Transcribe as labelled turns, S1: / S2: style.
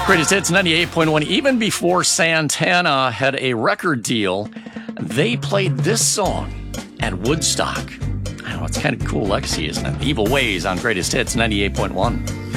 S1: Greatest Hits 98.1. Even before Santana had a record deal, they played this song at Woodstock. I know, it's kind of cool legacy, isn't it? Evil Ways on Greatest Hits 98.1.